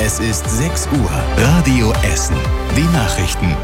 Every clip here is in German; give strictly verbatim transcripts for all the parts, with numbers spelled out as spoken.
Es ist sechs Uhr. Radio Essen. Die Nachrichten.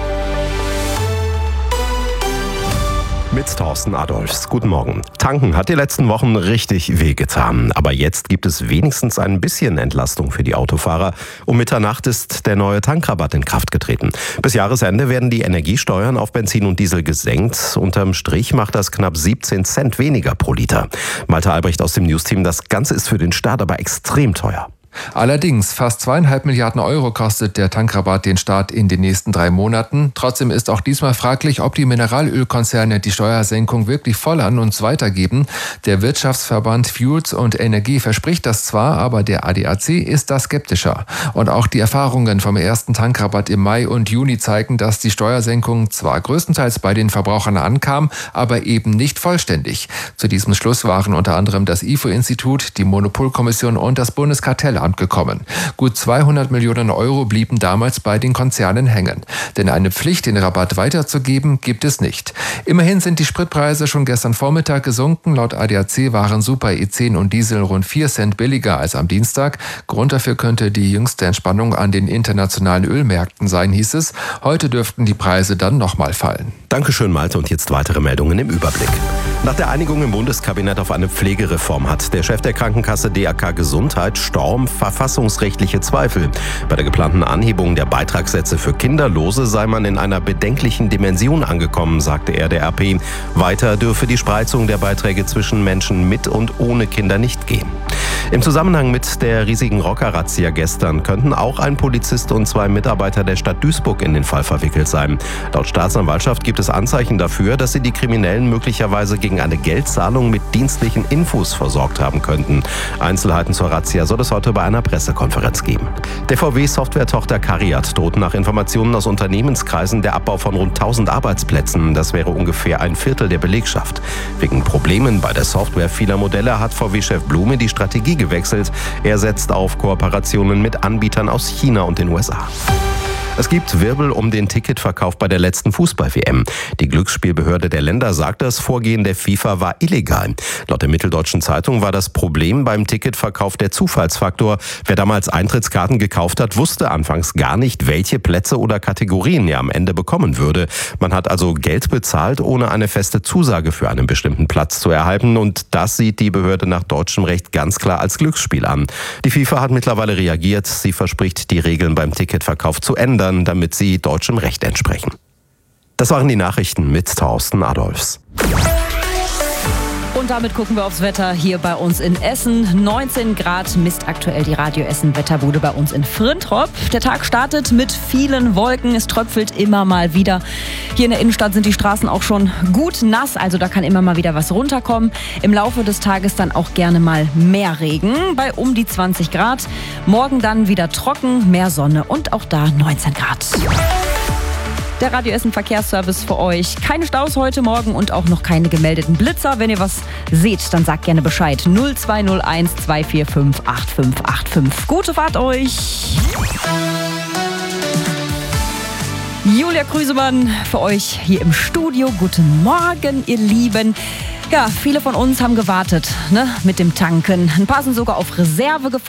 Mit Thorsten Adolfs. Guten Morgen. Tanken hat die letzten Wochen richtig wehgetan. Aber jetzt gibt es wenigstens ein bisschen Entlastung für die Autofahrer. Um Mitternacht ist der neue Tankrabatt in Kraft getreten. Bis Jahresende werden die Energiesteuern auf Benzin und Diesel gesenkt. Unterm Strich macht das knapp siebzehn Cent weniger pro Liter. Malte Albrecht aus dem Newsteam. Das Ganze ist für den Staat aber extrem teuer. Allerdings, fast zweieinhalb Milliarden Euro kostet der Tankrabatt den Staat in den nächsten drei Monaten. Trotzdem ist auch diesmal fraglich, ob die Mineralölkonzerne die Steuersenkung wirklich voll an uns weitergeben. Der Wirtschaftsverband Fuels und Energie verspricht das zwar, aber der A D A C ist da skeptischer. Und auch die Erfahrungen vom ersten Tankrabatt im Mai und Juni zeigen, dass die Steuersenkung zwar größtenteils bei den Verbrauchern ankam, aber eben nicht vollständig. Zu diesem Schluss waren unter anderem das I F O-Institut, die Monopolkommission und das Bundeskartellamt gekommen. Gut zweihundert Millionen Euro blieben damals bei den Konzernen hängen. Denn eine Pflicht, den Rabatt weiterzugeben, gibt es nicht. Immerhin sind die Spritpreise schon gestern Vormittag gesunken. Laut A D A C waren Super E zehn und Diesel rund vier Cent billiger als am Dienstag. Grund dafür könnte die jüngste Entspannung an den internationalen Ölmärkten sein, hieß es. Heute dürften die Preise dann nochmal fallen. Dankeschön, Malte. Und jetzt weitere Meldungen im Überblick. Nach der Einigung im Bundeskabinett auf eine Pflegereform hat der Chef der Krankenkasse D A K Gesundheit, Storm, verfassungsrechtliche Zweifel. Bei der geplanten Anhebung der Beitragssätze für Kinderlose sei man in einer bedenklichen Dimension angekommen, sagte er der R P. Weiter dürfe die Spreizung der Beiträge zwischen Menschen mit und ohne Kinder nicht gehen. Im Zusammenhang mit der riesigen Rocker-Razzia gestern könnten auch ein Polizist und zwei Mitarbeiter der Stadt Duisburg in den Fall verwickelt sein. Laut Staatsanwaltschaft gibt es Anzeichen dafür, dass sie die Kriminellen möglicherweise gegen eine Geldzahlung mit dienstlichen Infos versorgt haben könnten. Einzelheiten zur Razzia soll es heute bei einer Pressekonferenz geben. Der V W-Software-Tochter Cariad droht nach Informationen aus Unternehmenskreisen der Abbau von rund tausend Arbeitsplätzen. Das wäre ungefähr ein Viertel der Belegschaft. Wegen Problemen bei der Software vieler Modelle hat V W-Chef Blume die Strategie gewechselt. Er setzt auf Kooperationen mit Anbietern aus China und den U S A. Es gibt Wirbel um den Ticketverkauf bei der letzten Fußball-W M. Die Glücksspielbehörde der Länder sagt, das Vorgehen der FIFA war illegal. Laut der Mitteldeutschen Zeitung war das Problem beim Ticketverkauf der Zufallsfaktor. Wer damals Eintrittskarten gekauft hat, wusste anfangs gar nicht, welche Plätze oder Kategorien er am Ende bekommen würde. Man hat also Geld bezahlt, ohne eine feste Zusage für einen bestimmten Platz zu erhalten. Und das sieht die Behörde nach deutschem Recht ganz klar als Glücksspiel an. Die FIFA hat mittlerweile reagiert. Sie verspricht, die Regeln beim Ticketverkauf zu ändern, damit sie deutschem Recht entsprechen. Das waren die Nachrichten mit Thorsten Adolfs. Und damit gucken wir aufs Wetter hier bei uns in Essen. neunzehn Grad misst aktuell die Radio Essen Wetterbude bei uns in Frintrop. Der Tag startet mit vielen Wolken. Es tröpfelt immer mal wieder. Hier in der Innenstadt sind die Straßen auch schon gut nass. Also da kann immer mal wieder was runterkommen. Im Laufe des Tages dann auch gerne mal mehr Regen bei um die zwanzig Grad. Morgen dann wieder trocken, mehr Sonne und auch da neunzehn Grad. Der Radio Essen Verkehrsservice für euch. Keine Staus heute Morgen und auch noch keine gemeldeten Blitzer. Wenn ihr was seht, dann sagt gerne Bescheid. null zwei null eins zwei vier fünf acht fünf acht fünf. Gute Fahrt euch! Julia Krüsemann für euch hier im Studio. Guten Morgen, ihr Lieben. Ja, viele von uns haben gewartet, ne, mit dem Tanken. Ein paar sind sogar auf Reserve gefahren.